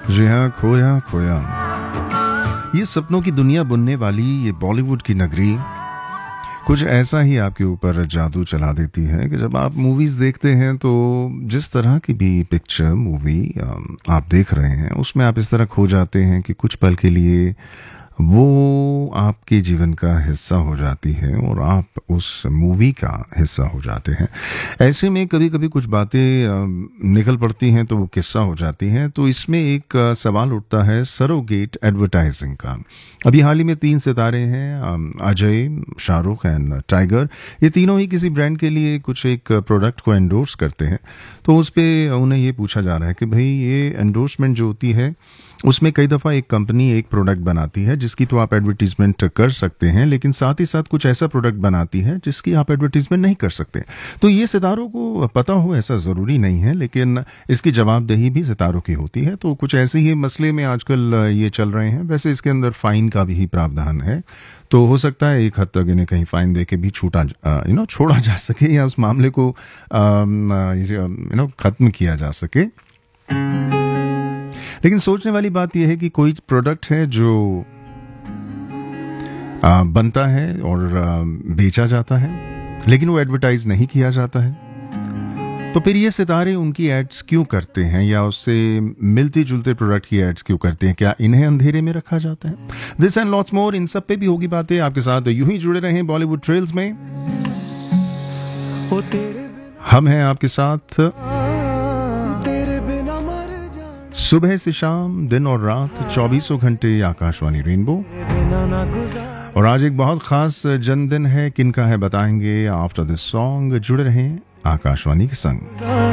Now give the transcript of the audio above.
जी हाँ, खोया खोया, ये सपनों की दुनिया बुनने वाली ये बॉलीवुड की नगरी कुछ ऐसा ही आपके ऊपर जादू चला देती है कि जब आप मूवीज देखते हैं तो जिस तरह की भी पिक्चर मूवी आप देख रहे हैं उसमें आप इस तरह खो जाते हैं कि कुछ पल के लिए वो आपके जीवन का हिस्सा हो जाती है और आप उस मूवी का हिस्सा हो जाते हैं। ऐसे में कभी कभी कुछ बातें निकल पड़ती हैं तो वो किस्सा हो जाती हैं। तो इसमें एक सवाल उठता है सरोगेट एडवर्टाइजिंग का। अभी हाल ही में 3 सितारे हैं, अजय, शाहरुख एंड टाइगर। ये तीनों ही किसी ब्रांड के लिए कुछ एक प्रोडक्ट को एंडोर्स करते हैं। तो उस पर उन्हें ये पूछा जा रहा है कि भाई ये एंडोर्समेंट जो होती है उसमें कई दफ़ा एक कंपनी एक प्रोडक्ट बनाती है जिसकी तो आप एडवर्टीजमेंट कर सकते हैं, लेकिन साथ ही साथ कुछ ऐसा प्रोडक्ट बनाती है जिसकी आप एडवर्टीजमेंट नहीं कर सकते। तो ये सितारों को पता हो ऐसा ज़रूरी नहीं है, लेकिन इसकी जवाबदेही भी सितारों की होती है। तो कुछ ऐसे ही मसले में आजकल ये चल रहे हैं। वैसे इसके अंदर फ़ाइन का भी प्रावधान है, तो हो सकता है एक हद तक इन्हें कहीं फाइन दे के भी छोड़ा जा सके या उस मामले को खत्म किया जा सके। लेकिन सोचने वाली बात यह है कि कोई प्रोडक्ट है जो बनता है और बेचा जाता है लेकिन वो एडवर्टाइज नहीं किया जाता है, तो फिर ये सितारे उनकी एड्स क्यों करते हैं या उससे मिलती जुलते प्रोडक्ट की एड्स क्यों करते हैं? क्या इन्हें अंधेरे में रखा जाता है? दिस एंड लॉट्स मोर, इन सब पे भी होगी बातें। आपके साथ यूं ही जुड़े रहें बॉलीवुड ट्रेल्स में। हम हैं आपके साथ सुबह से शाम, दिन और रात, 24 घंटे आकाशवाणी रेनबो। और आज एक बहुत खास जन्मदिन है, किनका है बताएंगे आफ्टर दिस सॉन्ग। जुड़े रहें आकाशवाणी के संग।